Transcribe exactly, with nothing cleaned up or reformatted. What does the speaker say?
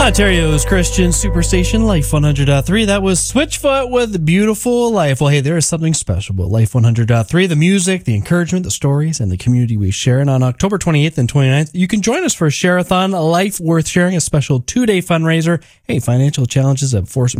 Ontario's Christian Superstation, Life one hundred point three. That was Switchfoot with Beautiful Life. Well, hey, there is something special about Life one hundred point three. The music, the encouragement, the stories, and the community we share. And on October twenty-eighth and twenty-ninth, you can join us for a Share-a-thon, Life Worth Sharing, a special two-day fundraiser. Hey, financial challenges have forced